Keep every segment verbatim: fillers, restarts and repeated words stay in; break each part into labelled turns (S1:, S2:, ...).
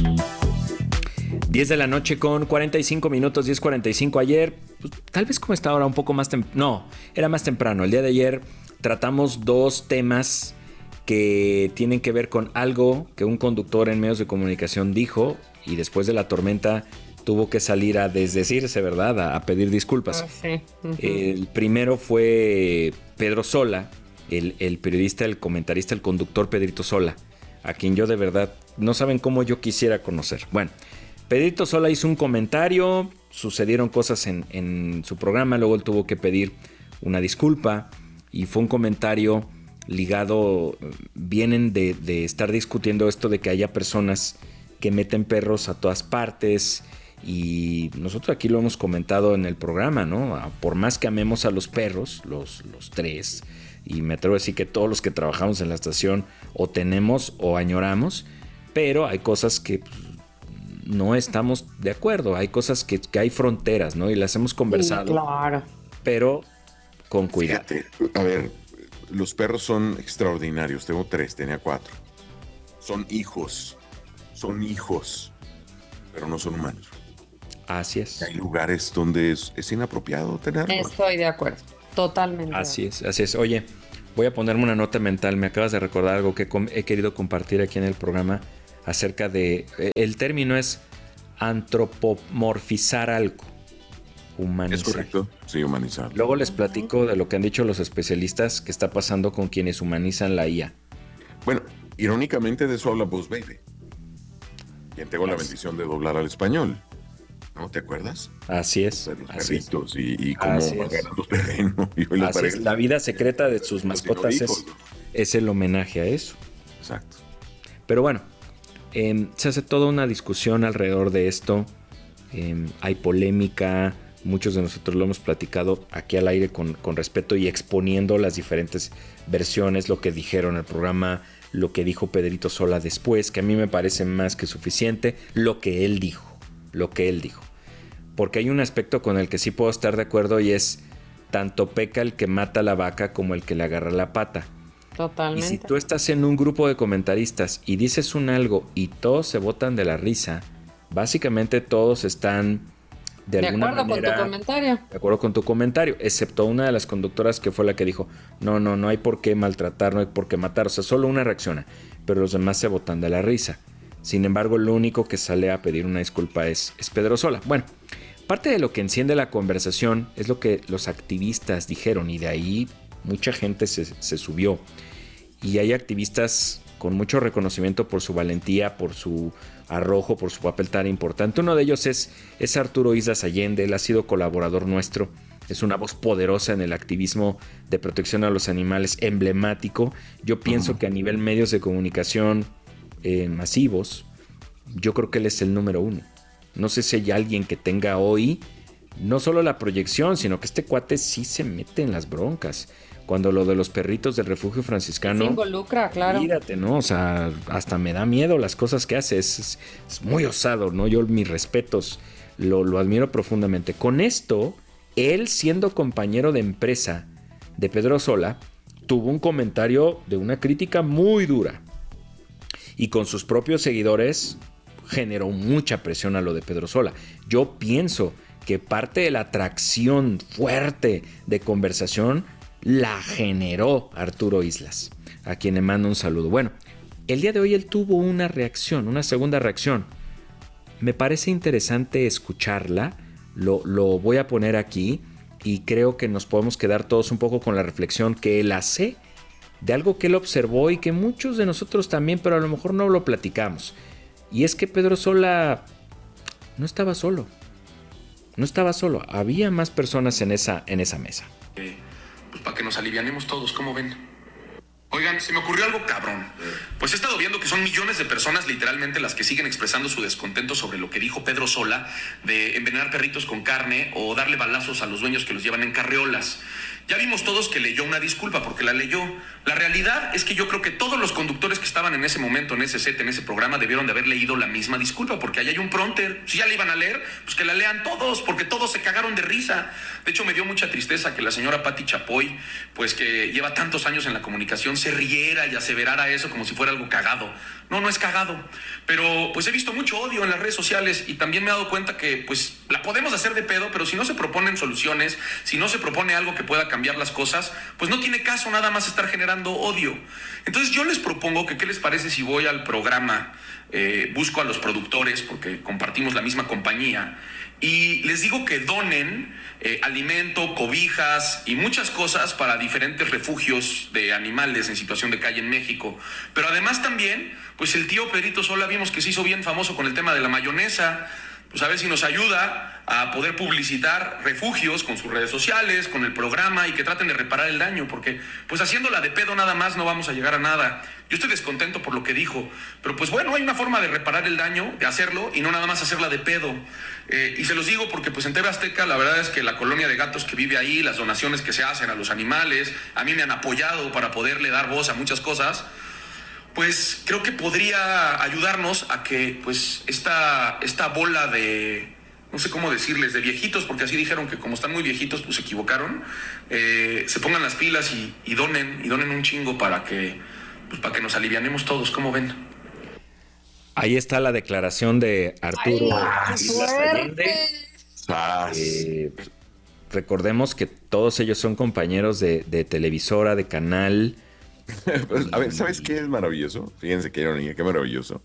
S1: diez de la noche con cuarenta y cinco minutos, diez cuarenta y cinco. Ayer, pues, tal vez como está ahora un poco más temprano. No, era más temprano. El día de ayer tratamos dos temas que tienen que ver con algo que un conductor en medios de comunicación dijo y después de la tormenta tuvo que salir a desdecirse, ¿verdad? A, a pedir disculpas.
S2: Ah, sí. Uh-huh.
S1: El primero fue Pedro Sola, el, el periodista, el comentarista, el conductor Pedrito Sola, a quien yo de verdad no saben cómo yo quisiera conocer. Bueno, Pedrito Sola hizo un comentario, sucedieron cosas en, en su programa, luego él tuvo que pedir una disculpa y fue un comentario ligado, vienen de, de estar discutiendo esto de que haya personas que meten perros a todas partes y nosotros aquí lo hemos comentado en el programa, ¿no? Por más que amemos a los perros, los, los tres, y me atrevo a decir que todos los que trabajamos en la estación o tenemos o añoramos, pero hay cosas que pues, no estamos de acuerdo, hay cosas que, que hay fronteras, ¿no? Y las hemos conversado,
S2: sí, claro.
S1: Pero con cuidado.
S3: Fíjate, a ver, los perros son extraordinarios, tengo tres, tenía cuatro. Son hijos, son hijos, pero no son humanos.
S1: Así es.
S3: Hay lugares donde es, es inapropiado tenerlos.
S2: Estoy de acuerdo, totalmente.
S1: Así es, así es. Oye, voy a ponerme una nota mental, me acabas de recordar algo que he querido compartir aquí en el programa acerca de, el término es antropomorfizar algo, humanizar.
S3: Es correcto, sí, humanizar.
S1: Luego les platico de lo que han dicho los especialistas que está pasando con quienes humanizan la I A.
S3: Bueno, irónicamente de eso habla Boss Baby, quien tengo la bendición de doblar al español. ¿No te acuerdas?
S1: Así es.
S3: De los
S1: así
S3: perritos
S1: es.
S3: y, y cómo van ganando terreno. Y hoy
S1: así es. La vida secreta de sus mascotas es, es el homenaje a eso.
S3: Exacto.
S1: Pero bueno, eh, se hace toda una discusión alrededor de esto. Eh, hay polémica. Muchos de nosotros lo hemos platicado aquí al aire con, con respeto y exponiendo las diferentes versiones, lo que dijeron en el programa, lo que dijo Pedrito Sola después, que a mí me parece más que suficiente, lo que él dijo. Lo que él dijo. Porque hay un aspecto con el que sí puedo estar de acuerdo y es tanto peca el que mata la vaca como el que le agarra la pata.
S2: Totalmente.
S1: Y si tú estás en un grupo de comentaristas y dices un algo y todos se botan de la risa, básicamente todos están de,
S2: de
S1: alguna
S2: acuerdo
S1: manera...
S2: con tu comentario.
S1: De acuerdo con tu comentario, excepto una de las conductoras que fue la que dijo, no, no, no hay por qué maltratar, no hay por qué matar, o sea, solo una reacciona, pero los demás se botan de la risa. Sin embargo, lo único que sale a pedir una disculpa es, es Pedro Sola. Bueno, parte de lo que enciende la conversación es lo que los activistas dijeron y de ahí mucha gente se, se subió. Y hay activistas con mucho reconocimiento por su valentía, por su arrojo, por su papel tan importante. Uno de ellos es, es Arturo Islas Allende, él ha sido colaborador nuestro. Es una voz poderosa en el activismo de protección a los animales, emblemático. Yo pienso uh-huh. que a nivel medios de comunicación Eh, masivos, yo creo que él es el número uno. No sé si hay alguien que tenga hoy no solo la proyección, sino que este cuate sí se mete en las broncas. Cuando lo de los perritos del refugio franciscano
S2: se involucra, claro.
S1: Mírate, ¿no? O sea, hasta me da miedo las cosas que hace. Es, es, es muy osado, ¿no? Yo mis respetos, lo, lo admiro profundamente. Con esto, él siendo compañero de empresa de Pedro Sola, tuvo un comentario de una crítica muy dura. Y con sus propios seguidores generó mucha presión a lo de Pedro Sola. Yo pienso que parte de la atracción fuerte de conversación la generó Arturo Islas, a quien le mando un saludo. Bueno, el día de hoy él tuvo una reacción, una segunda reacción. Me parece interesante escucharla, lo, lo voy a poner aquí y creo que nos podemos quedar todos un poco con la reflexión que él hace de algo que él observó y que muchos de nosotros también, pero a lo mejor no lo platicamos. Y es que Pedro Sola no estaba solo. No estaba solo. Había más personas en esa, en esa mesa.
S4: Eh, pues para que nos alivianemos todos, ¿cómo ven? Oigan, se me ocurrió algo cabrón. Pues he estado viendo que son millones de personas literalmente las que siguen expresando su descontento sobre lo que dijo Pedro Sola de envenenar perritos con carne o darle balazos a los dueños que los llevan en carreolas. Ya vimos todos que leyó una disculpa porque la leyó. La realidad es que yo creo que todos los conductores que estaban en ese momento, en ese set, en ese programa, debieron de haber leído la misma disculpa porque ahí hay un prompter. Si ya la iban a leer, pues que la lean todos, porque todos se cagaron de risa. De hecho, me dio mucha tristeza que la señora Pati Chapoy, pues que lleva tantos años en la comunicación, se riera y aseverara eso como si fuera algo cagado. No, no es cagado. Pero pues he visto mucho odio en las redes sociales y también me he dado cuenta que pues la podemos hacer de pedo, pero si no se proponen soluciones, si no se propone algo que pueda cambiar las cosas, pues no tiene caso nada más estar generando odio. Entonces yo les propongo que qué les parece si voy al programa, eh, busco a los productores porque compartimos la misma compañía y les digo que donen eh, alimento, cobijas y muchas cosas para diferentes refugios de animales en situación de calle en México. Pero además también, pues el tío Pedrito Sola vimos que se hizo bien famoso con el tema de la mayonesa. Pues a ver si nos ayuda a poder publicitar refugios con sus redes sociales, con el programa y que traten de reparar el daño, porque pues haciéndola de pedo nada más no vamos a llegar a nada. Yo estoy descontento por lo que dijo, pero pues bueno, hay una forma de reparar el daño, de hacerlo y no nada más hacerla de pedo. Eh, y se los digo porque pues en T V Azteca la verdad es que la colonia de gatos que vive ahí, las donaciones que se hacen a los animales, a mí me han apoyado para poderle dar voz a muchas cosas. Pues creo que podría ayudarnos a que pues esta, esta bola de, no sé cómo decirles, de viejitos, porque así dijeron que como están muy viejitos, pues se equivocaron, eh, se pongan las pilas y, y donen, y donen un chingo para que, pues, para que nos alivianemos todos, ¿cómo ven?
S1: Ahí está la declaración de Arturo
S2: ¡Ay, qué
S1: Islas Allende.
S2: fuerte!
S3: Sas.
S1: Eh, recordemos que todos ellos son compañeros de, de televisora, de canal.
S3: Pues, a ver, ¿sabes qué es maravilloso? Fíjense qué ironía, qué maravilloso.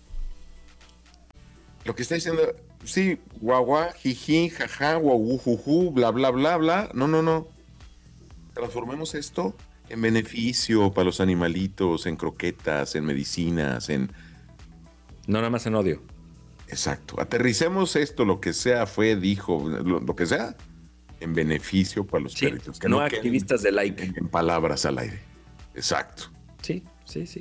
S3: Lo que está diciendo, sí, guagua, jiji, jaja, guau, juju, bla, bla, bla, bla. No, no, no. Transformemos esto en beneficio para los animalitos, en croquetas, en medicinas, en...
S1: No nada más en odio.
S3: Exacto. Aterricemos esto, lo que sea, fue, dijo, lo, lo que sea, en beneficio para los
S1: Sí,
S3: perritos. Que
S1: no
S3: queden
S1: activistas de like.
S3: en, en palabras al aire. Exacto.
S1: Sí, sí, sí.